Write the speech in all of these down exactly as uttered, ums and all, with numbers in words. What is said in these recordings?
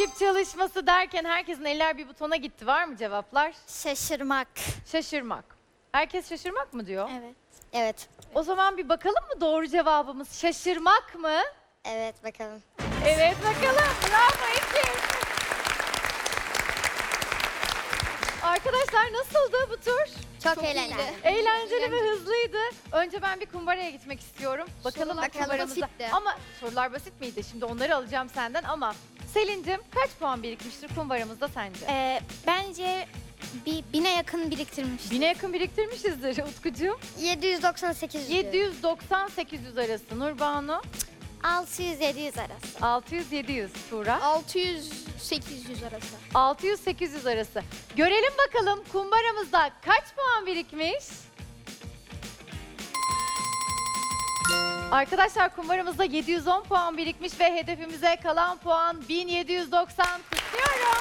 ekip çalışması derken herkesin eller bir butona gitti. Var mı cevaplar? Şaşırmak. Şaşırmak. Herkes şaşırmak mı diyor? Evet. Evet. O zaman bir bakalım mı doğru cevabımız şaşırmak mı? Evet bakalım. Evet bakalım. Bravo ekip. Arkadaşlar nasıldı bu tur? Çok, Çok eğlenceli. iyiydi. Eğlenceli ve hızlıydı. Önce ben bir kumbaraya gitmek istiyorum. Bakalım Sorular kumbaramıza. basitti. Ama sorular basit miydi? Şimdi onları alacağım senden ama Selin'cim kaç puan birikmiştir kumbaramızda sence? Ee, bence bir bine yakın biriktirmiş. Bine yakın biriktirmişizdir Utkucuğum. yedi yüz doksan sekiz. yedi yüz doksan sekiz yüz arası Nurbanu. altı yüz yedi yüz arası. altı yüz yedi yüz Tuğra. altı yüz sekiz yüz arası. altı yüz sekiz yüz arası. Görelim bakalım kumbaramızda kaç puan birikmiş? Arkadaşlar kumbaramızda yedi yüz on puan birikmiş ve hedefimize kalan puan bin yedi yüz doksan. Kutluyorum.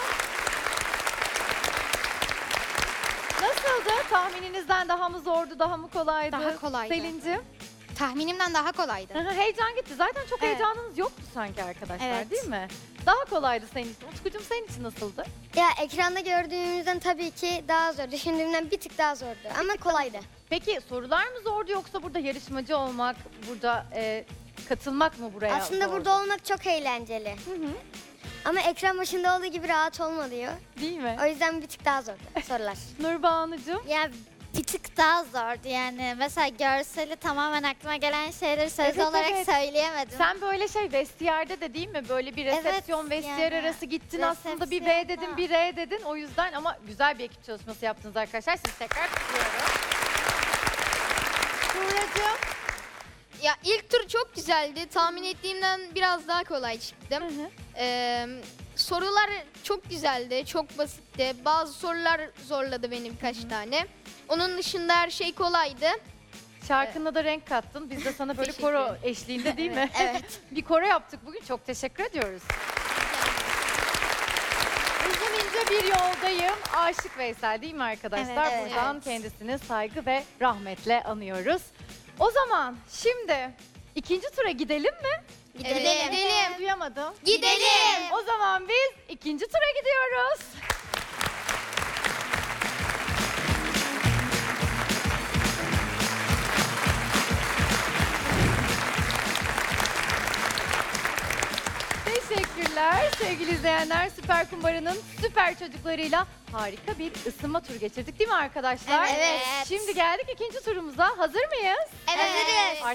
Nasıldı? Tahmininizden daha mı zordu, daha mı kolaydı? Daha kolaydı. Selin'cim. Tahminimden daha kolaydı. Aha, heyecan gitti. Zaten çok Evet. heyecanınız yoktu sanki arkadaşlar Evet. değil mi? Daha kolaydı senin için. Utkucuğum senin için nasıldı? Ya ekranda gördüğümüzden tabii ki daha zor. Düşündüğümden bir tık daha zordu ama kolaydı. Peki sorular mı zordu yoksa burada yarışmacı olmak, burada e, katılmak mı buraya Aslında zordu? burada olmak çok eğlenceli. Hı hı. Ama ekran başında olduğu gibi rahat olmalıyor. Değil mi? O yüzden bir tık daha zordu sorular. Nurbanucuğum. Ya bir tık daha zordu yani. Mesela görseli tamamen aklıma gelen şeyleri söz Evet, olarak evet. söyleyemedim. Sen böyle şey vestiyerde de değil mi? Böyle bir Evet, resepsiyon vestiyer yani arası gittin aslında bir V resepsiyonda. dedin bir R dedin. O yüzden ama güzel bir ekip çalışması yaptınız arkadaşlar. Sizi tekrar kutluyorum. Tuğracığım. Ya ilk tur çok güzeldi. Tahmin ettiğimden biraz daha kolay çıktım. Hı hı. Ee, sorular çok güzeldi, çok basitti. Bazı sorular zorladı beni birkaç tane. Onun dışında her şey kolaydı. Şarkına da renk kattın. Biz de sana böyle Teşekkür koro eşliğinde değil mi? Evet. Bir koro yaptık bugün. Çok teşekkür ediyoruz. Uzun ince bir yoldayım. Aşık Veysel değil mi arkadaşlar? Evet, evet. Buradan kendisini saygı ve rahmetle anıyoruz. O zaman şimdi ikinci tura gidelim mi? Gidelim. Gidelim. Duyamadım. Gidelim. O zaman biz ikinci tura gidiyoruz. Teşekkürler sevgili izleyenler. Süper Kumbara'nın süper çocuklarıyla harika bir ısınma turu geçirdik değil mi arkadaşlar? Evet. Şimdi geldik ikinci turumuza. Hazır mıyız? Evet.